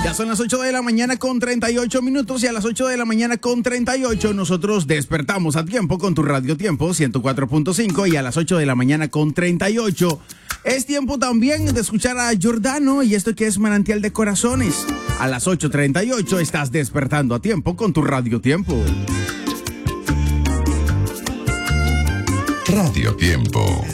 Ya son las 8 de la mañana con 38 minutos y a las 8 de la mañana con 38 nosotros despertamos a tiempo con tu Radio Tiempo 104.5 y a las 8 de la mañana con 38 es tiempo también de escuchar a Giordano y esto que es Manantial de Corazones. A las 8:38 estás despertando a tiempo con tu Radio Tiempo. Radio Tiempo.